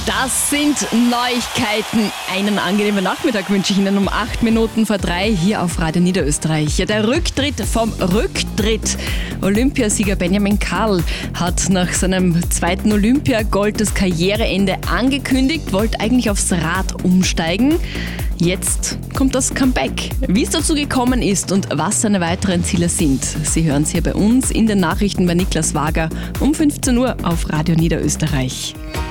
Das sind Neuigkeiten. Einen angenehmen Nachmittag wünsche ich Ihnen um 8 Minuten vor 3 hier auf Radio Niederösterreich. Ja, der Rücktritt vom Rücktritt. Olympiasieger Benjamin Karl hat nach seinem zweiten Olympiagold das Karriereende angekündigt, wollte eigentlich aufs Rad umsteigen. Jetzt kommt das Comeback. Wie es dazu gekommen ist und was seine weiteren Ziele sind, Sie hören es hier bei uns in den Nachrichten bei Niklas Wager um 15 Uhr auf Radio Niederösterreich.